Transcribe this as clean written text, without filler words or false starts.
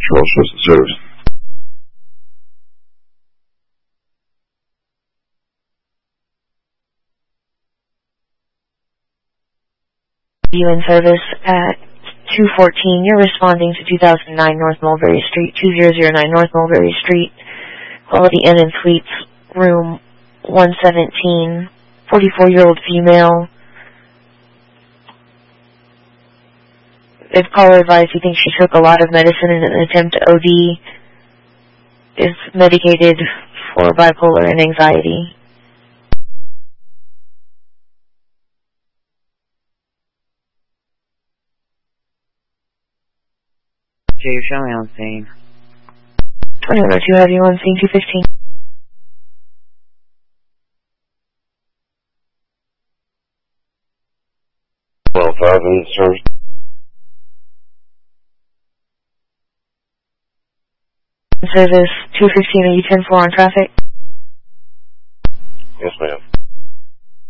Charles Trusted Service. You in service at 214. You're responding to 2009 North Mulberry Street, 2009 North Mulberry Street, Quality Inn and Suites, room 117, 44-year-old female. If caller advised he thinks she took a lot of medicine in an attempt to OD, is medicated for bipolar and anxiety. Jay, show me on scene. 2102, have you on scene 215? Well, 5 in service. Service 215, are you 10-4 on traffic? Yes, ma'am.